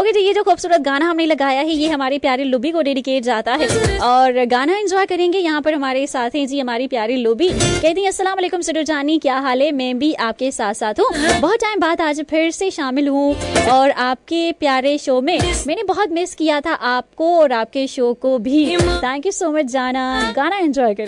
चलिए जी, ये जो खूबसूरत गाना हमने लगाया है ये हमारी प्यारी लुबी को डेडिकेट जाता है और गाना एंजॉय करेंगे। यहाँ पर हमारे साथ हैं जी हमारी प्यारी लुबी, कहती हैं अस्सलाम वालेकुम सिडू जानी, क्या हाल है? मैं भी आपके साथ साथ हूँ, बहुत टाइम बाद आज फिर से शामिल हूँ और आपके प्यारे शो में मैंने बहुत मिस किया था आपको और आपके शो को भी। थैंक यू सो मच जाना, गाना एंजॉय करें।